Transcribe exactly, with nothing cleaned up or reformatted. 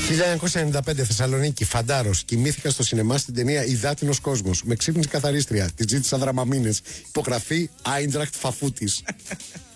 χίλια εννιακόσια ενενήντα πέντε Θεσσαλονίκη, Φαντάρος. Κοιμήθηκα στο σινεμά στην ταινία Υδάτινος Κόσμος. Με ξύπνησε καθαρίστρια. Τη ζήτησα δραμαμίνες. Υπογραφή Άιντραχτ Φαφούτης.